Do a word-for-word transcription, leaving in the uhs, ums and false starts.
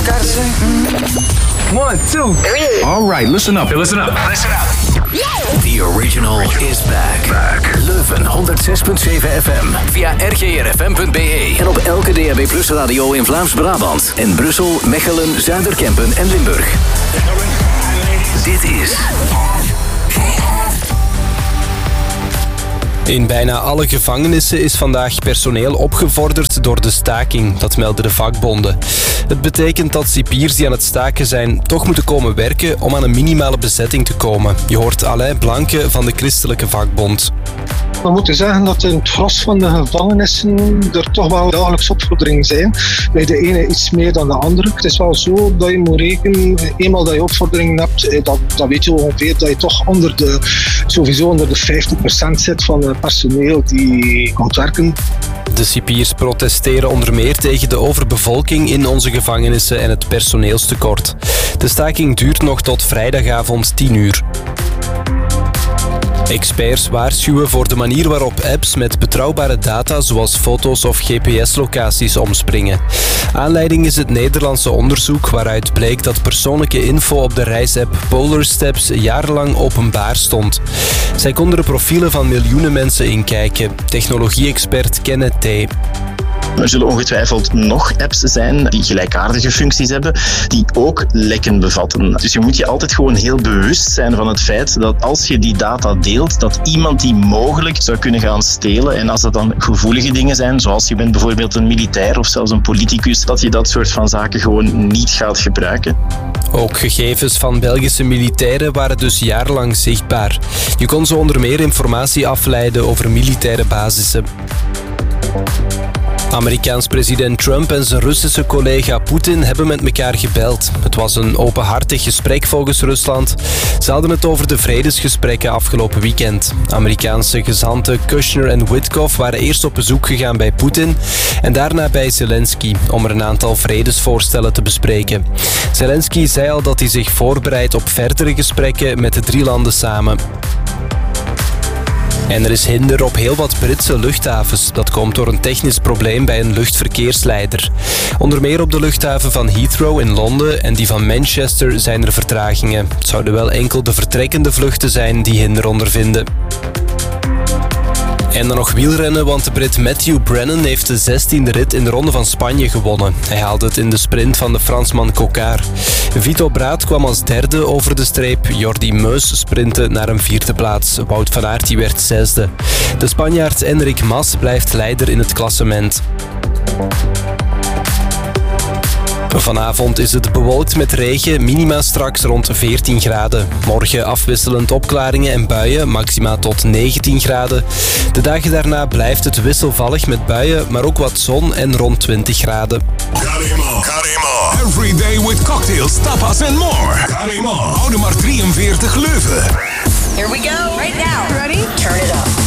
Gotta say. One, two, three. All right, listen up. Hey, listen up. Listen up. The original is back. back. Leuven honderd zes komma zeven F M. Via r g r f m punt b e. En op elke D A B Plus radio in Vlaams-Brabant. En Brussel, Mechelen, Zuiderkempen en Limburg. Dit is... In bijna alle gevangenissen is vandaag personeel opgevorderd door de staking, dat melden de vakbonden. Het betekent dat cipiers die aan het staken zijn toch moeten komen werken om aan een minimale bezetting te komen. Je hoort Alain Blanke van de Christelijke Vakbond. We moeten zeggen dat in het gros van de gevangenissen er toch wel dagelijks opvorderingen zijn. Bij de ene iets meer dan de andere. Het is wel zo dat je moet rekenen, eenmaal dat je opvorderingen hebt, dan, dan weet je ongeveer dat je toch onder de, sowieso onder de vijftig procent zit van het personeel die komt werken. De cipiers protesteren onder meer tegen de overbevolking in onze gevangenissen en het personeelstekort. De staking duurt nog tot vrijdagavond tien uur. Experts waarschuwen voor de manier waarop apps met betrouwbare data zoals foto's of G P S-locaties omspringen. Aanleiding is het Nederlandse onderzoek waaruit bleek dat persoonlijke info op de reisapp Polar Steps jarenlang openbaar stond. Zij konden de profielen van miljoenen mensen inkijken. Technologie-expert Kenneth T. Er zullen ongetwijfeld nog apps zijn die gelijkaardige functies hebben, die ook lekken bevatten. Dus je moet je altijd gewoon heel bewust zijn van het feit dat als je die data deelt, dat iemand die mogelijk zou kunnen gaan stelen. En als dat dan gevoelige dingen zijn, zoals je bent bijvoorbeeld een militair of zelfs een politicus, dat je dat soort van zaken gewoon niet gaat gebruiken. Ook gegevens van Belgische militairen waren dus jarenlang zichtbaar. Je kon zo onder meer informatie afleiden over militaire basissen. Amerikaans president Trump en zijn Russische collega Poetin hebben met elkaar gebeld. Het was een openhartig gesprek volgens Rusland. Ze hadden het over de vredesgesprekken afgelopen weekend. Amerikaanse gezanten Kushner en Witkoff waren eerst op bezoek gegaan bij Poetin en daarna bij Zelensky om er een aantal vredesvoorstellen te bespreken. Zelensky zei al dat hij zich voorbereidt op verdere gesprekken met de drie landen samen. En er is hinder op heel wat Britse luchthavens. Dat komt door een technisch probleem bij een luchtverkeersleider. Onder meer op de luchthaven van Heathrow in Londen en die van Manchester zijn er vertragingen. Het zouden wel enkel de vertrekkende vluchten zijn die hinder ondervinden. En dan nog wielrennen, want de Brit Matthew Brennan heeft de zestiende rit in de Ronde van Spanje gewonnen. Hij haalde het in de sprint van de Fransman Coquard. Vito Braat kwam als derde over de streep. Jordi Meus sprintte naar een vierde plaats. Wout van Aert die werd zesde. De Spanjaard Enric Mas blijft leider in het klassement. Vanavond is het bewolkt met regen, minima straks rond veertien graden. Morgen afwisselend opklaringen en buien, maxima tot negentien graden. De dagen daarna blijft het wisselvallig met buien, maar ook wat zon en rond twintig graden. Karima, Karima. Every day with cocktails, tapas and more. Karima. Oude maar drieënveertig Leuven. Here we go. Right now. Ready? Turn it up.